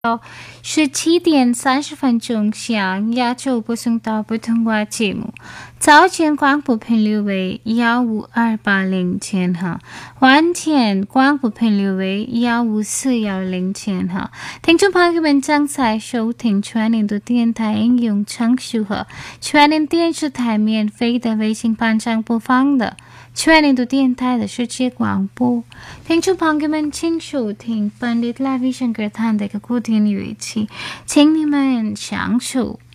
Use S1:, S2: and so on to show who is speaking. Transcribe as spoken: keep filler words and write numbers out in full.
S1: 是七点三十分钟向亚洲播送到普通话节目。早间广播频率为幺五二八零千赫，晚间广播频率为幺五四幺零千赫。听众朋友们正在收听全年度电台应用程序和全年电视台免费的微信班上播放的全年度电台的世界广播。听众朋友们请收听本地拉维香格谈的一个固定乐器，请你们享受。